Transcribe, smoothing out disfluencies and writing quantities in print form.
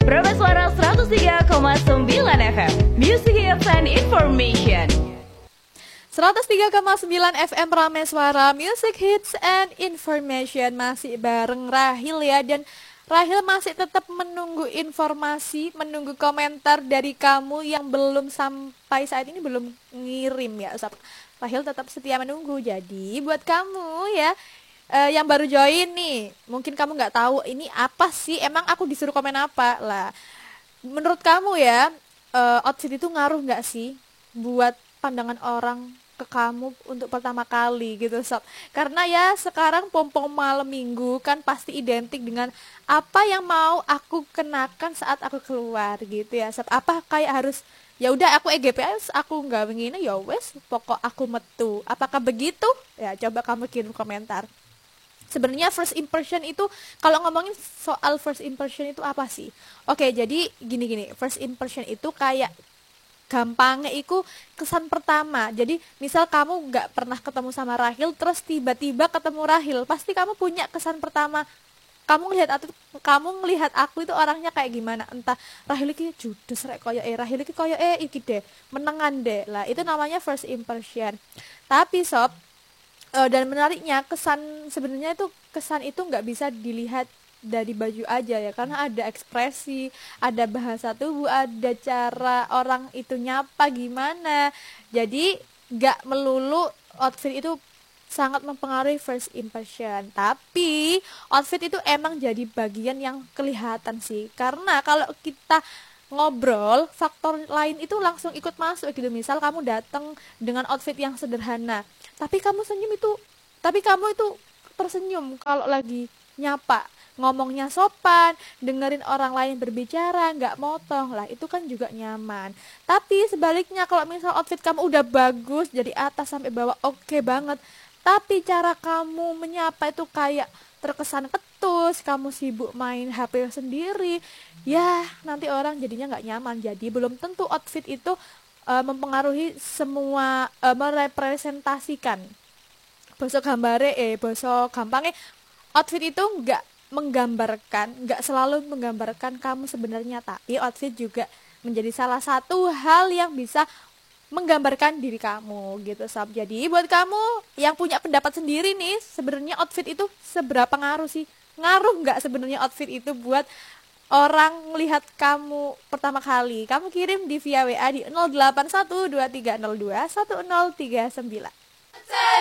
Suara 103,9 FM Music Hits and Information. 103,9 FM Suara Music Hits and Information. Masih bareng Rahil ya. Dan Rahil masih tetap menunggu informasi, menunggu komentar dari kamu yang belum sampai saat ini belum ngirim ya. Rahil tetap setia menunggu. Jadi buat kamu ya yang baru join nih, mungkin kamu nggak tahu ini apa sih, emang aku disuruh komen apa lah. Menurut kamu ya, outfit itu ngaruh nggak sih buat pandangan orang ke kamu untuk pertama kali gitu Sob? Karena ya sekarang pom-pom malam minggu kan pasti identik dengan apa yang mau aku kenakan saat aku keluar gitu ya Sob. Apa kayak harus ya udah aku EGPS, aku nggak begini ya wes, pokok aku metu. Apakah begitu? Ya coba kamu kirim komentar. Sebenarnya first impression itu, kalau ngomongin soal first impression itu apa sih? Oke, jadi gini-gini, first impression itu kayak gampangnya itu kesan pertama. Jadi misal kamu nggak pernah ketemu sama Rahil, terus tiba-tiba ketemu Rahil, pasti kamu punya kesan pertama. Kamu ngelihat aku itu orangnya kayak gimana? Entah Rahil iki judes rek koyo Rahil iki koyo iki deh, menengan deh. Lah, itu namanya first impression. Tapi Sob, dan menariknya sebenarnya itu kesan itu nggak bisa dilihat dari baju aja ya, karena ada ekspresi, ada bahasa tubuh, ada cara orang itu nyapa gimana. Jadi nggak melulu outfit itu sangat mempengaruhi first impression, tapi outfit itu emang jadi bagian yang kelihatan sih, karena kalau kita ngobrol, faktor lain itu langsung ikut masuk gitu. Misal kamu datang dengan outfit yang sederhana, tapi kamu itu tersenyum kalau lagi nyapa, ngomongnya sopan, dengerin orang lain berbicara, nggak motong lah, itu kan juga nyaman. Tapi sebaliknya, kalau misal outfit kamu udah bagus dari atas sampai bawah oke banget, tapi cara kamu menyapa itu kayak terkesan ketus, kamu sibuk main HP sendiri, ya nanti orang jadinya nggak nyaman. Jadi belum tentu outfit itu mempengaruhi semua, merepresentasikan basa gampangnya outfit itu nggak selalu menggambarkan kamu sebenarnya, tapi outfit juga menjadi salah satu hal yang bisa menggambarkan diri kamu gitu Sob. Jadi buat kamu yang punya pendapat sendiri nih, sebenarnya outfit itu seberapa ngaruh sih? Ngaruh nggak sebenarnya outfit itu buat orang melihat kamu pertama kali? Kamu kirim di via WA di 081230210039.